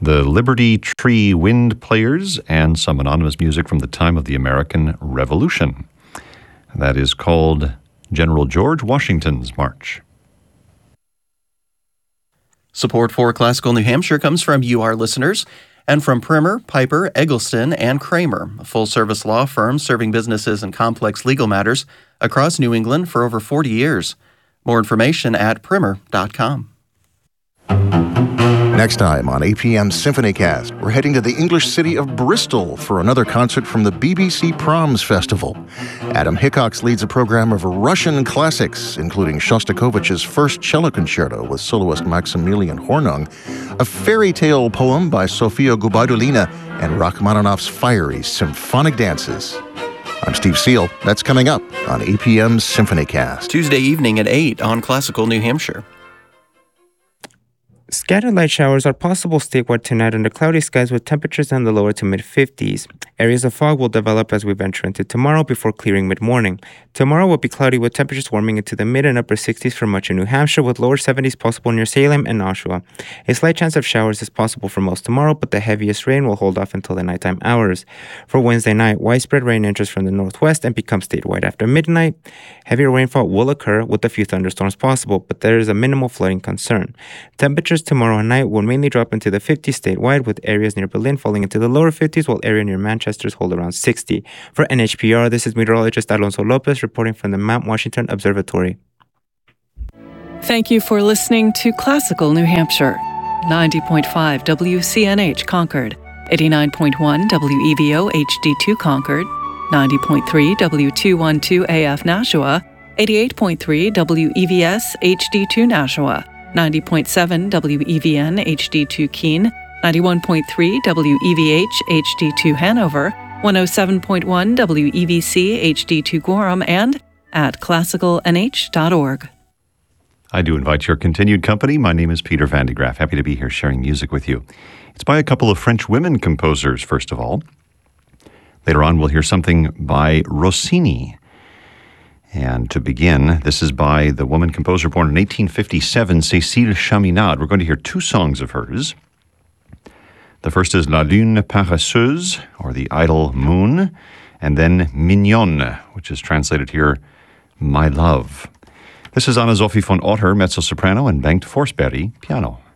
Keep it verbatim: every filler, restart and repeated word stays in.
the Liberty Tree Wind Players, and some anonymous music from the time of the American Revolution. That is called General George Washington's March. Support for Classical New Hampshire comes from you, our listeners, and from Primer, Piper, Eggleston, and Kramer, a full-service law firm serving businesses and complex legal matters across New England for over forty years. More information at primer dot com. Next time on A P M Symphonycast, we're heading to the English city of Bristol for another concert from the B B C Proms Festival. Adam Hickox leads a program of Russian classics, including Shostakovich's First Cello Concerto with soloist Maximilian Hornung, a fairy tale poem by Sofia Gubaidulina, and Rachmaninoff's fiery symphonic dances. I'm Steve Seal. That's coming up on A P M Symphonycast. Tuesday evening at eight on Classical New Hampshire. Scattered light showers are possible statewide tonight under cloudy skies with temperatures in the lower to mid-fifties. Areas of fog will develop as we venture into tomorrow before clearing mid-morning. Tomorrow will be cloudy with temperatures warming into the mid and upper sixties for much of New Hampshire with lower seventies possible near Salem and Oshawa. A slight chance of showers is possible for most tomorrow, but the heaviest rain will hold off until the nighttime hours. For Wednesday night, widespread rain enters from the northwest and becomes statewide after midnight. Heavier rainfall will occur with a few thunderstorms possible, but there is a minimal flooding concern. Temperatures tomorrow night will mainly drop into the fifties statewide, with areas near Berlin falling into the lower fifties, while area near Manchester's hold around sixty. For N H P R, this is meteorologist Alonso Lopez reporting from the Mount Washington Observatory. Thank you for listening to Classical New Hampshire. ninety point five W C N H Concord, eighty-nine point one W E V O H D two Concord, ninety point three W two twelve A F Nashua, eighty-eight point three W E V S H D two Nashua, ninety point seven W E V N H D two Keene, ninety-one point three W E V H H D two Hanover, one oh seven point one W E V C H D two Gorham, and at classical n h dot org. I do invite your continued company. My name is Peter Van de Graaff. Happy to be here sharing music with you. It's by a couple of French women composers, first of all. Later on, we'll hear something by Rossini. And to begin, this is by the woman composer born in eighteen fifty-seven, Cécile Chaminade. We're going to hear two songs of hers. The first is La Lune Paresseuse, or The Idle Moon, and then Mignonne, which is translated here, My Love. This is Anna-Sophie von Otter, mezzo-soprano, and Bengt Forsberg, piano.